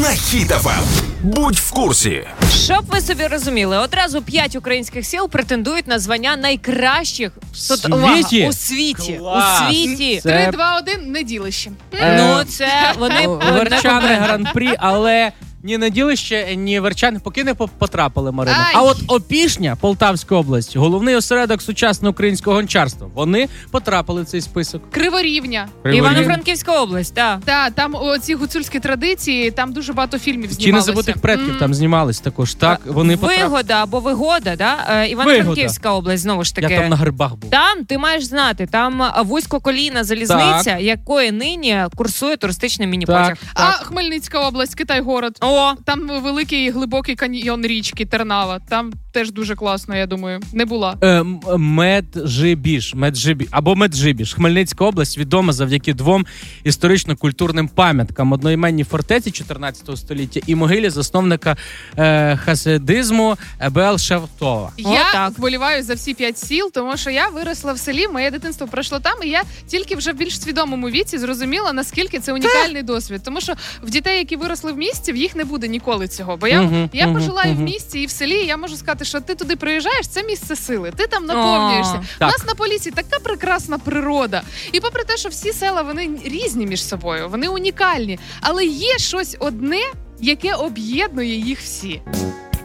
на Хіт ФМ. Будь в курсі. Щоб ви собі розуміли, одразу 5 українських сіл претендують на звання найкращих у світі. Клас. У світі. Це- 3-2-1 неділище. Ну, це вони Верчани гран-прі, але ні Неділище, ні Верчани поки не потрапили, Марина. Ай. А от Опішня, Полтавська область, головний осередок сучасного українського гончарства. Вони потрапили в цей список. Криворівня. Івано-Франківська область, так. Та, там оці гуцульські традиції, там дуже багато фільмів Чи знімалося. незабутих предків там знімались також. Так, вони потрапили. Вигода або вигода, да? Івано-Франківська область, знову ж таки. Я там на грибах був. Там, ти маєш знати, там вузькоколійна залізниця, якої нині курсує туристичний міні-потяг. Так. А Хмельницька область, Китай-город. О, Там великий глибокий каньйон річки Тернава. Там теж дуже класно, я думаю. Не була. Меджибіж або Меджибіж. Хмельницька область відома завдяки 2 історично-культурним пам'яткам: одноіменній фортеці 14 століття і могилі засновника хасидизму Ебел Шевтова. Я так. вболіваю за всі 5 сіл, тому що я виросла в селі, моє дитинство пройшло там, і я тільки вже в більш свідомому віці зрозуміла, наскільки це унікальний досвід. Тому що в дітей, які виросли в місті, в їх не буде ніколи цього. Бо я пожила і в місті, і в селі, і я можу сказати, що ти туди приїжджаєш, це місце сили. Ти там наповнюєшся. У Так. нас на Поліссі така прекрасна природа. І попри те, що всі села, вони різні між собою, вони унікальні. Але є щось одне, яке об'єднує їх всі.